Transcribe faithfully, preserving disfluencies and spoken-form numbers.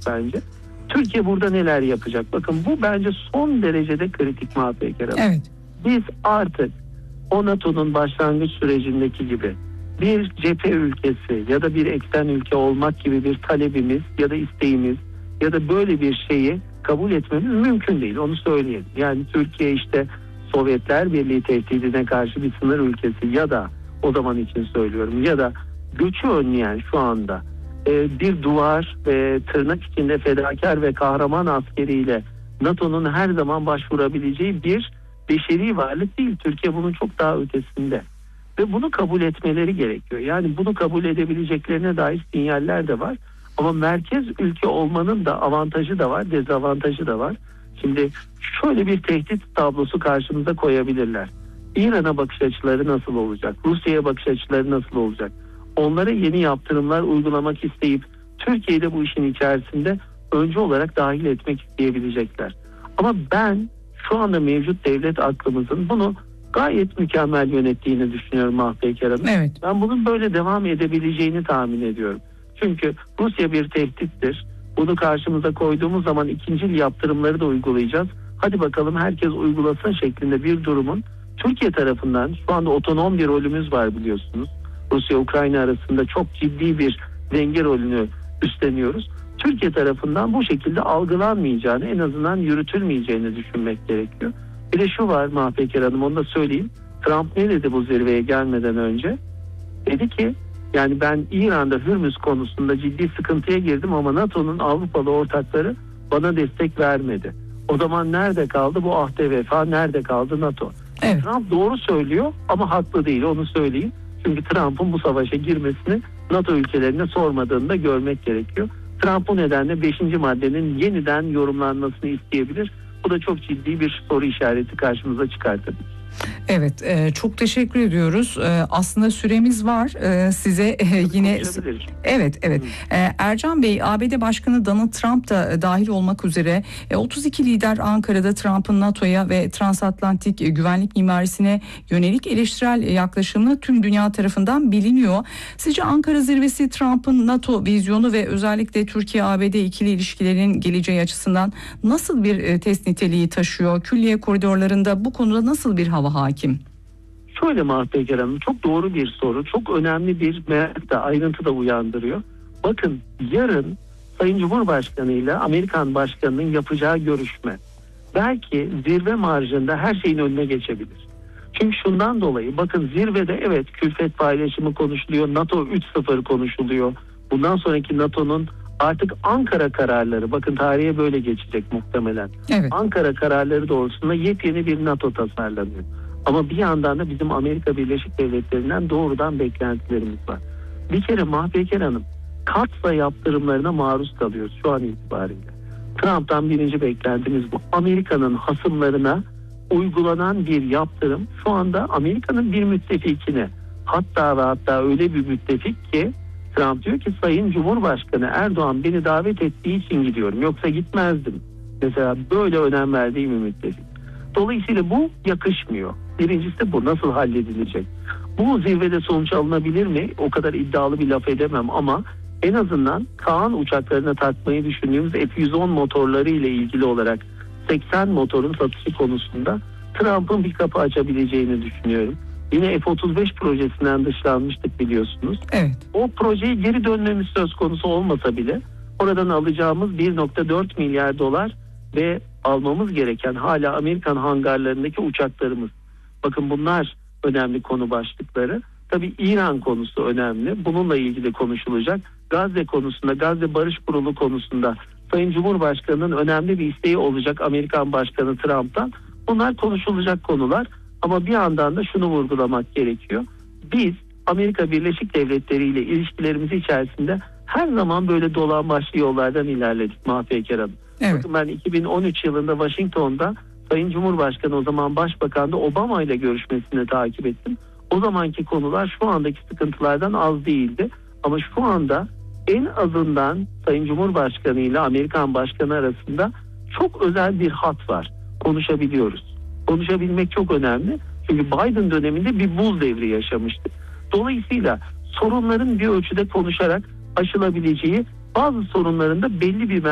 bence. Türkiye burada neler yapacak? Bakın bu bence son derecede kritik Mahpeker Hanım. Evet. Biz artık o NATO'nun başlangıç sürecindeki gibi bir cephe ülkesi ya da bir eksen ülke olmak gibi bir talebimiz ya da isteğimiz ya da böyle bir şeyi kabul etmemiz mümkün değil. Onu söyleyelim. Yani Türkiye işte Sovyetler Birliği tehdidine karşı bir sınır ülkesi ya da o zaman için söylüyorum ya da göçü önleyen şu anda e, bir duvar ve tırnak içinde fedakar ve kahraman askeriyle NATO'nun her zaman başvurabileceği bir beşeri varlık değil. Türkiye bunun çok daha ötesinde. Ve bunu kabul etmeleri gerekiyor. Yani bunu kabul edebileceklerine dair sinyaller de var. Ama merkez ülke olmanın da avantajı da var, dezavantajı da var. Şimdi şöyle bir tehdit tablosu karşımıza koyabilirler. İran'a bakış açıları nasıl olacak? Rusya'ya bakış açıları nasıl olacak? Onlara yeni yaptırımlar uygulamak isteyip Türkiye'de bu işin içerisinde öncü olarak dahil etmek isteyebilecekler. Ama ben şu anda mevcut devlet aklımızın bunu gayet mükemmel yönettiğini düşünüyorum Mahpeker Hanım. Evet. Ben bunun böyle devam edebileceğini tahmin ediyorum. Çünkü Rusya bir tehdittir. Bunu karşımıza koyduğumuz zaman ikincil yaptırımları da uygulayacağız. Hadi bakalım herkes uygulasın şeklinde bir durumun Türkiye tarafından şu anda otonom bir rolümüz var biliyorsunuz. Rusya-Ukrayna arasında çok ciddi bir denge rolünü üstleniyoruz. Türkiye tarafından bu şekilde algılanmayacağını, en azından yürütülmeyeceğini düşünmek gerekiyor. Bir de şu var Mahpeker Hanım, onu da söyleyeyim. Trump ne dedi bu zirveye gelmeden önce? Dedi ki yani ben İran'da Hürmüz konusunda ciddi sıkıntıya girdim ama NATO'nun Avrupalı ortakları bana destek vermedi. O zaman nerede kaldı bu ahde vefa, nerede kaldı NATO? Evet. Trump doğru söylüyor ama haklı değil, onu söyleyeyim. Çünkü Trump'ın bu savaşa girmesini NATO ülkelerine sormadığını da görmek gerekiyor. Trump bu nedenle beşinci maddenin yeniden yorumlanmasını isteyebilir. Bu da çok ciddi bir soru işareti karşımıza çıkartabilir. Evet, e, çok teşekkür ediyoruz. E, aslında süremiz var. E, size e, yine evet evet. E, Ercan Bey, A B D Başkanı Donald Trump da dahil olmak üzere e, otuz iki lider Ankara'da Trump'ın NATO'ya ve transatlantik e, güvenlik mimarisine yönelik eleştirel yaklaşımı tüm dünya tarafından biliniyor. Sizce Ankara zirvesi Trump'ın NATO vizyonu ve özellikle Türkiye-A B D ikili ilişkilerin geleceği açısından nasıl bir e, test niteliği taşıyor? Külliye koridorlarında bu konuda nasıl bir hava hakim? Şöyle Mahpeker Hanım, çok doğru bir soru. Çok önemli bir merak da, ayrıntı da uyandırıyor. Bakın yarın Sayın Cumhurbaşkanı ile Amerikan Başkanı'nın yapacağı görüşme belki zirve marjında her şeyin önüne geçebilir. Çünkü şundan dolayı bakın zirvede evet külfet paylaşımı konuşuluyor. NATO üç sıfır konuşuluyor. Bundan sonraki NATO'nun artık Ankara kararları, bakın tarihe böyle geçecek muhtemelen. Evet. Ankara kararları doğrultusunda yepyeni bir NATO tasarlanıyor. Ama bir yandan da bizim Amerika Birleşik Devletleri'nden doğrudan beklentilerimiz var. Bir kere Mahpeker Hanım, katsa yaptırımlarına maruz kalıyoruz şu an itibariyle. Trump'tan birinci beklentimiz bu. Amerika'nın hasımlarına uygulanan bir yaptırım şu anda Amerika'nın bir müttefikine, hatta ve hatta öyle bir müttefik ki Trump diyor ki Sayın Cumhurbaşkanı Erdoğan beni davet ettiği için gidiyorum, yoksa gitmezdim. Mesela böyle önem verdiği bir müttefik. Dolayısıyla bu yakışmıyor. Birincisi bu, nasıl halledilecek? Bu zirvede sonuç alınabilir mi? O kadar iddialı bir laf edemem ama en azından Kaan uçaklarına takmayı düşündüğümüz F yüz on motorları ile ilgili olarak seksen motorun satışı konusunda Trump'ın bir kapı açabileceğini düşünüyorum. Yine F otuz beş projesinden dışlanmıştık biliyorsunuz. Evet. O projeye geri dönmemiz söz konusu olmasa bile oradan alacağımız bir virgül dört milyar dolar ve almamız gereken hala Amerikan hangarlarındaki uçaklarımız. Bakın bunlar önemli konu başlıkları. Tabii İran konusu önemli. Bununla ilgili konuşulacak. Gazze konusunda, Gazze Barış Kurulu konusunda Sayın Cumhurbaşkanı'nın önemli bir isteği olacak Amerikan Başkanı Trump'tan. Bunlar konuşulacak konular ama bir yandan da şunu vurgulamak gerekiyor. Biz Amerika Birleşik Devletleri ile ilişkilerimiz içerisinde her zaman böyle dolambaçlı yollardan ilerledik Mahpeker Hanım. Evet. Bakın ben iki bin on üç yılında Washington'da Sayın Cumhurbaşkanı, o zaman Başbakan da Obama ile görüşmesini takip ettim. O zamanki konular şu andaki sıkıntılardan az değildi. Ama şu anda en azından Sayın Cumhurbaşkanı ile Amerikan Başkanı arasında çok özel bir hat var. Konuşabiliyoruz. Konuşabilmek çok önemli. Çünkü Biden döneminde bir buz devri yaşamıştık. Dolayısıyla sorunların bir ölçüde konuşarak aşılabileceği, bazı sorunların da belli bir